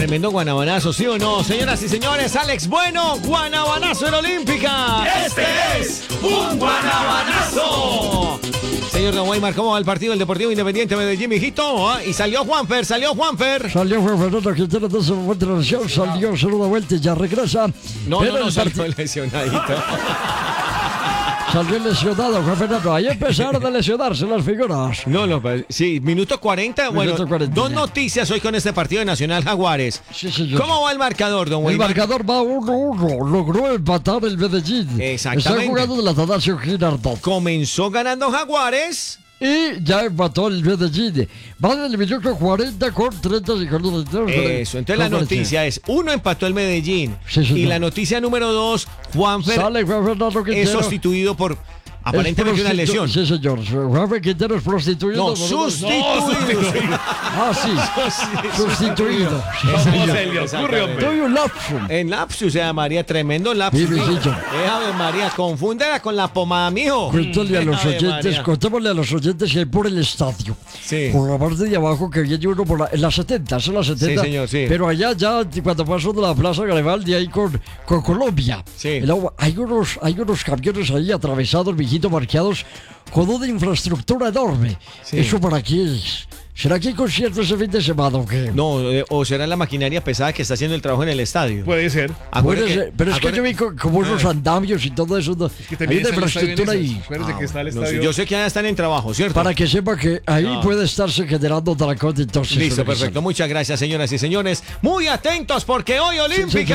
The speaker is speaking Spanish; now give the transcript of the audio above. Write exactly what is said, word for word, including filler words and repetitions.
tremendo guanabanazo, ¿sí o no? Señoras y señores, Alex Bueno, guanabanazo en Olímpica. Este es un guanabanazo. Señor Don Weimar, ¿cómo va el partido del Deportivo Independiente Medellín, mijito? ¿Ah? Y salió Juanfer, salió Juanfer. Salió Juan Fernando Quintero de su momento de lesión, salió, se lo da vuelta y ya regresa. No, Pero no, no, el salió partido- lesionadito. Salió lesionado Juan Fernando. Ahí empezaron a lesionarse las figuras. No, no, pues, sí, minuto cuarenta. Bueno, Minuto cuarenta. dos noticias hoy con este partido de Nacional Jaguares. Sí, señor. ¿Cómo va el marcador, Don El Weimar? marcador va uno uno. Logró empatar el Medellín. Exactamente. Está jugando de la Atanasio Girardot. Comenzó ganando Jaguares. Y ya empató el Medellín. Van en el minuto cuarenta con treinta segundos. Eso, entonces la noticia es, uno empató el Medellín. Sí, señor. Y la noticia número dos, Juanfer Sale Juan Fernando es Quintero. sustituido por aparentemente Es una prostitu- lesión. Sí, señor. Juan Quintero es prostituido. No, sustituido. Ah, sí. Sustituido. ¿Cómo se le ocurre, hombre? Doy un lapso. En lapsus, sea María, tremendo lapsus. Sí, mijito. Déjame, María, confúndela con la pomada, mijo. Cuéntale a los Ave oyentes, María. contémosle a los oyentes que hay por el estadio. Sí. Por la parte de abajo que viene uno por la, en la setenta, son las setenta. Sí, señor, sí. Pero allá ya cuando pasó de la Plaza Garibaldi ahí con, con Colombia. Sí. Y luego hay unos, hay unos camiones ahí atravesados, mijito, marcados con una infraestructura enorme. Sí. ¿Eso para qué es? ¿Será que hay concierto ese fin de semana o qué? No, eh, o será la maquinaria pesada que está haciendo el trabajo en el estadio. Puede ser. Acuérdate Puede que- ser, pero es que yo acuérdate- vi co- como unos andamios y todo eso. ¿no? Que Hay también una está el estadio en infraestructura esas. ahí. Acuérdate que está el No, estadio. sí, yo sé que ya están en trabajo, ¿cierto? Para que sepa que ahí No. puede estarse generando trancón entonces. Listo, Organizado. perfecto. Muchas gracias, señoras y señores. Muy atentos porque hoy Olímpica